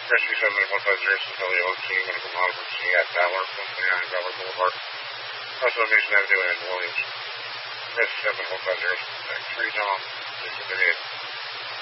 Rescue 7150 from WOT, medical emergency at Valor, 129 Valor Boulevard, also Mason Avenue and Williams. Rescue 7150, 3 Tom, 638.